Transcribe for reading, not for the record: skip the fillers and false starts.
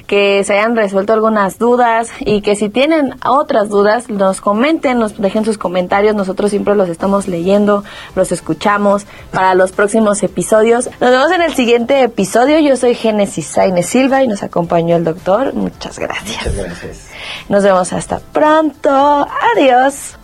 que se hayan resuelto algunas dudas y que si tienen otras dudas nos comenten, nos dejen sus comentarios. Nosotros siempre los estamos leyendo, los escuchamos para los próximos episodios. Nos vemos en el siguiente episodio. Yo soy Génesis Sainz Silva y nos acompañó el doctor. Muchas gracias. Muchas gracias. Nos vemos hasta pronto. Adiós.